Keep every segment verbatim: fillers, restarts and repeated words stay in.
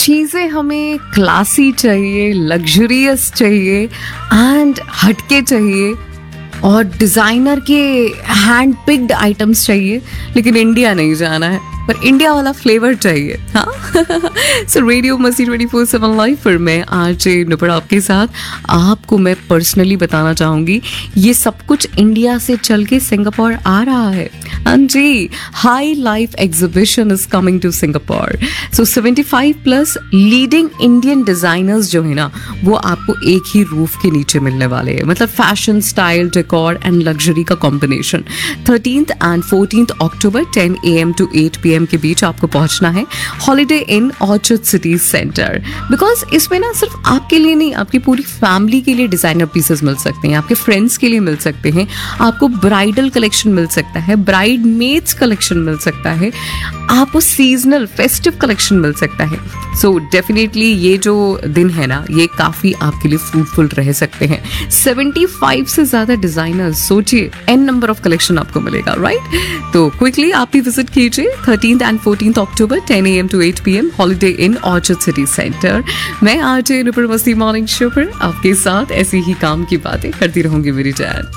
चीज़ें हमें क्लासी चाहिए, लग्जरियस चाहिए एंड हटके चाहिए और डिज़ाइनर के हैंड पिक्ड आइटम्स चाहिए, लेकिन इंडिया नहीं जाना है, पर इंडिया वाला फ्लेवर चाहिए। हाँ सो रेडियो मस्ती ट्वेंटी फोर सेवन लाइव पर मैं आरजे नुपुर आपके साथ। आपको मैं पर्सनली बताना चाहूँगी ये सब कुछ इंडिया से चल के सिंगापुर आ रहा है। हाँ जी, high life exhibition is coming to Singapore. So seventy five plus leading Indian designers जो है ना, वो आपको एक ही रूफ के नीचे मिलने वाले हैं। मतलब fashion, style, decor and luxury का combination. Thirteenth and fourteenth October ten A M to eight P M के बीच आपको पहुंचना है holiday in orchard city centre. Because इसमें ना सिर्फ आपके लिए नहीं, आपकी पूरी फैमिली के लिए डिजाइनर पीसेस मिल सकते हैं, आपके फ्रेंड्स के लिए मिल सकते हैं, आपको ब्राइडल कलेक्शन मिल सकता है, ब्राइड मेड्स कलेक्शन मिल सकता है, आपको सीजनल फेस्टिव कलेक्शन मिल सकता है। सो so, डेफिनेटली ये जो दिन है ना, ये काफी आपके लिए फ्रूटफुल रह सकते हैं। सेवेंटी फाइव से ज्यादा डिजाइनर्स, सोचिए एन नंबर ऑफ कलेक्शन आपको मिलेगा, राइट? तो क्विकली आप भी विजिट कीजिए thirteenth and fourteenth October ten A M to eight P M holiday in orchard city centre. मैं आरजे नुपुर मस्ती मॉर्निंग शो पर आपके साथ ऐसी ही काम की बातें करती रहूंगी मेरी जान।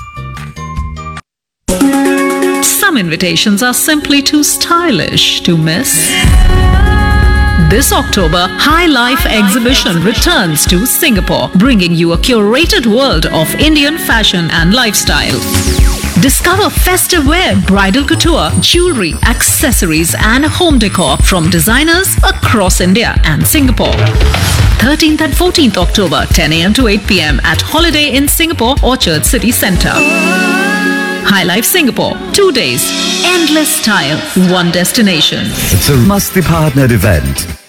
Some invitations are simply too stylish to miss. This October, High Life Exhibition returns to Singapore, bringing you a curated world of Indian fashion and lifestyle. Discover festive wear, bridal couture, jewelry, accessories and home decor from designers across India and Singapore. thirteenth and fourteenth October, ten a m to eight p m at Holiday Inn Singapore, Orchard City Centre. High Life Singapore, two days, endless style, one destination. It's a Masti partnered event.